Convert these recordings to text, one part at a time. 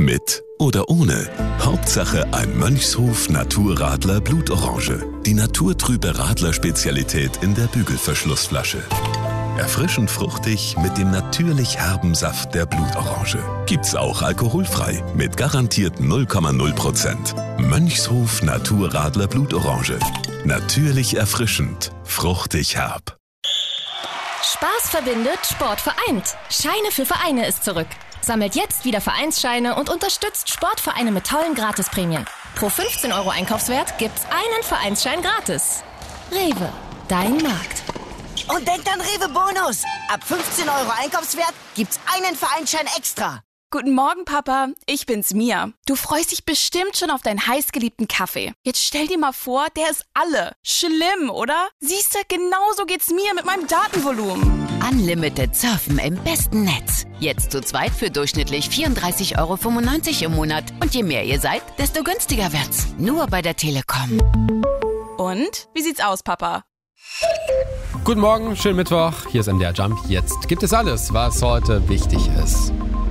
Mit oder ohne. Hauptsache ein Mönchshof Naturradler Blutorange. Die naturtrübe Radler-Spezialität in der Bügelverschlussflasche. Erfrischend fruchtig mit dem natürlich herben Saft der Blutorange. Gibt's auch alkoholfrei mit garantiert 0,0%. Mönchshof Naturradler Blutorange. Natürlich erfrischend, fruchtig herb. Spaß verbindet, Sport vereint. Scheine für Vereine ist zurück. Sammelt jetzt wieder Vereinsscheine und unterstützt Sportvereine mit tollen Gratisprämien. Pro 15 € Einkaufswert gibt's einen Vereinsschein gratis. Rewe, dein Markt. Und denkt an Rewe Bonus. Ab 15 € Einkaufswert gibt's einen Vereinsschein extra. Guten Morgen, Papa. Ich bin's, Mia. Du freust dich bestimmt schon auf deinen heißgeliebten Kaffee. Jetzt stell dir mal vor, der ist alle. Schlimm, oder? Siehste, genauso geht's mir mit meinem Datenvolumen. Unlimited Surfen im besten Netz. Jetzt zu zweit für durchschnittlich 34,95 € im Monat. Und je mehr ihr seid, desto günstiger wird's. Nur bei der Telekom. Und? Wie sieht's aus, Papa? Guten Morgen, schönen Mittwoch. Hier ist MDR Jump. Jetzt gibt es alles, was heute wichtig ist.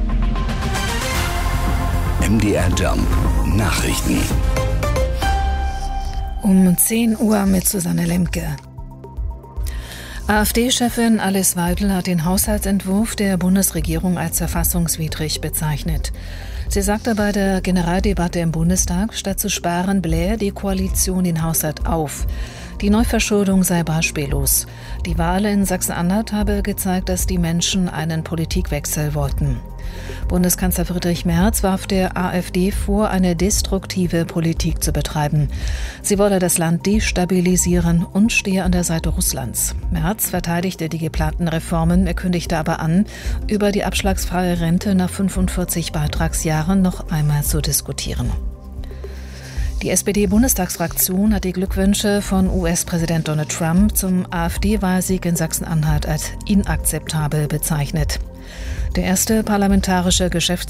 MDR Jump Nachrichten. Um 10 Uhr mit Susanne Lemke. AfD-Chefin Alice Weidel hat den Haushaltsentwurf der Bundesregierung als verfassungswidrig bezeichnet. Sie sagte bei der Generaldebatte im Bundestag, statt zu sparen, blähe die Koalition den Haushalt auf. Die Neuverschuldung sei beispiellos. Die Wahl in Sachsen-Anhalt habe gezeigt, dass die Menschen einen Politikwechsel wollten. Bundeskanzler Friedrich Merz warf der AfD vor, eine destruktive Politik zu betreiben. Sie wolle das Land destabilisieren und stehe an der Seite Russlands. Merz verteidigte die geplanten Reformen, er kündigte aber an, über die abschlagsfreie Rente nach 45 Beitragsjahren noch einmal zu diskutieren. Die SPD-Bundestagsfraktion hat die Glückwünsche von US-Präsident Donald Trump zum AfD-Wahlsieg in Sachsen-Anhalt als inakzeptabel bezeichnet. Der erste parlamentarische Geschäftsführer